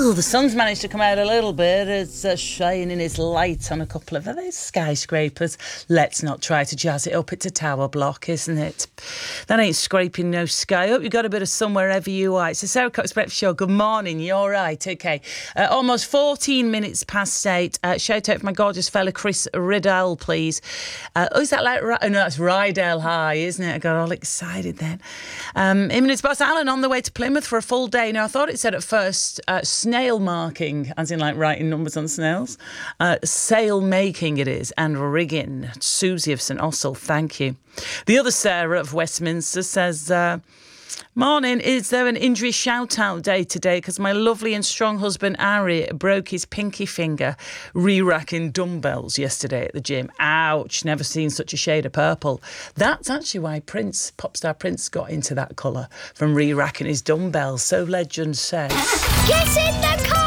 The sun's managed to come out a little bit. It's shining its light on a couple of those skyscrapers. Let's not try to jazz it up. It's a tower block, isn't it? That ain't scraping no sky. Hope you got a bit of sun wherever you are. It's the Sarah Cox Breakfast Show. Good morning. You're right. Okay. Almost 14 minutes past 8. Shout out for my gorgeous fella Chris Riddell, please. Is that like... No, that's Rydell High, isn't it? I got all excited then. Him and his boss Alan on the way to Plymouth for a full day. Now, I thought it said at first snail marking, as in like writing numbers on snails. Sail making it is, and rigging. Susie of St Austell, thank you. The other Sarah of Westminster says... Morning, is there an injury shout-out day today? Because my lovely and strong husband, Ari, broke his pinky finger re-racking dumbbells yesterday at the gym. Ouch, never seen such a shade of purple. That's actually why pop star Prince got into that colour, from re-racking his dumbbells, so legend says. Get in the car!